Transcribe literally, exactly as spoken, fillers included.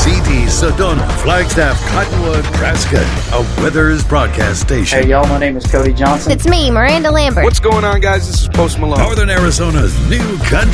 C D, Sedona, Flagstaff, Cottonwood, Prescott, a Withers broadcast station. Hey, y'all, my name is Cody Johnson. It's me, Miranda Lambert. What's going on, guys? This is Post Malone. Northern Arizona's new country